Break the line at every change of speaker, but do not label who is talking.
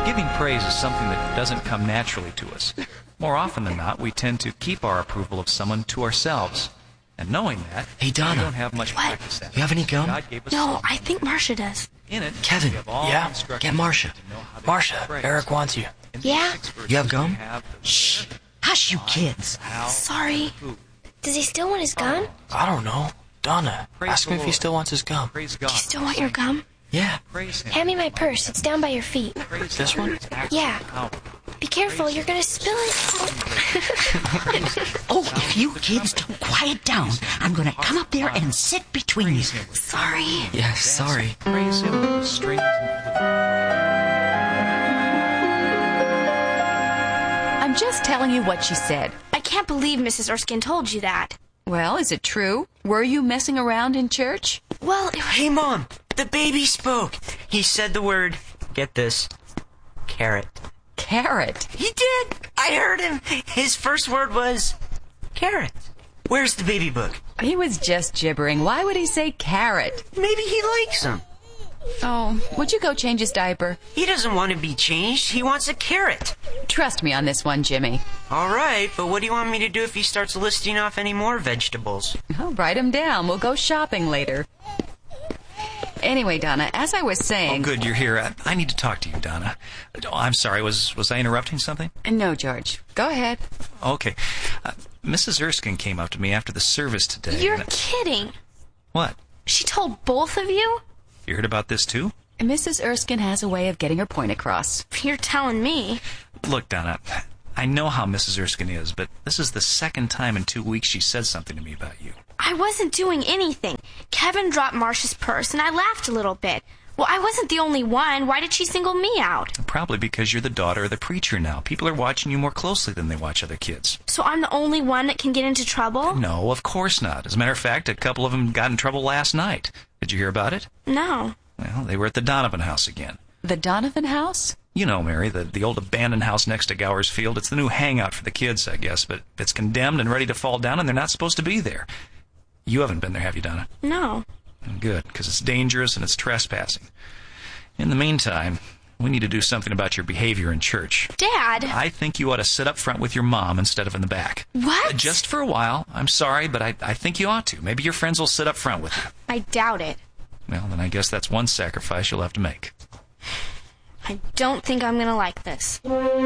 Giving praise is something that doesn't come naturally to us. More often than not, we tend to keep our approval of someone to ourselves. And knowing that,
hey, Donna,
we don't have much practice at it.
You have any gum?
No, I think Marcia does.
In it,
Kevin,
yeah,
get Marcia.
Marcia, Eric wants you.
Yeah?
You have gum?
Shh! Hush, you kids.
Sorry. Does he still want his gum?
I don't know. Donna, ask him if he still wants his gum.
Do you still want your gum?
Yeah.
Hand me my purse. It's down by your feet.
This one?
Yeah. Be careful, you're gonna spill it.
Oh, if you kids don't quiet down, I'm gonna come up there and sit between you.
Sorry.
Yeah, sorry.
Praise him with the strings and
I'm just telling you what she said.
I can't believe Mrs. Erskine told you that.
Well, is it true? Were you messing around in church?
Well, it was...
Hey, Mom, the baby spoke. He said the word, get this, carrot.
Carrot?
He did. I heard him. His first word was carrot. Where's the baby book?
He was just gibbering. Why would he say carrot?
Maybe he likes him.
Oh, would you go change his diaper?
He doesn't want to be changed. He wants a carrot.
Trust me on this one, Jimmy.
All right, but what do you want me to do if he starts listing off any more vegetables?
I'll write him down. We'll go shopping later. Anyway, Donna, as I was saying...
Oh, good, you're here. I need to talk to you, Donna. Oh, I'm sorry, was I interrupting something?
No, George. Go ahead.
Okay. Mrs. Erskine came up to me after the service today.
You're kidding.
What?
She told both of you?
You heard about this, too?
Mrs. Erskine has a way of getting her point across.
You're telling me.
Look, Donna, I know how Mrs. Erskine is, but this is the second time in 2 weeks she said something to me about you.
I wasn't doing anything. Kevin dropped Marcia's purse, and I laughed a little bit. Well, I wasn't the only one. Why did she single me out?
Probably because you're the daughter of the preacher now. People are watching you more closely than they watch other kids.
So I'm the only one that can get into trouble?
No, of course not. As a matter of fact, a couple of them got in trouble last night. Did you hear about it?
No.
Well, they were at the Donovan house again.
The Donovan house?
You know, Mary, the old abandoned house next to Gower's Field. It's the new hangout for the kids, I guess, but it's condemned and ready to fall down, and they're not supposed to be there. You haven't been there, have you, Donna?
No.
Good, because it's dangerous and it's trespassing. In the meantime, we need to do something about your behavior in church.
Dad!
I think you ought to sit up front with your mom instead of in the back.
What?
Just for a while. I'm sorry, but I think you ought to. Maybe your friends will sit up front with you.
I doubt it.
Well, then I guess that's one sacrifice you'll have to make.
I don't think I'm gonna like this.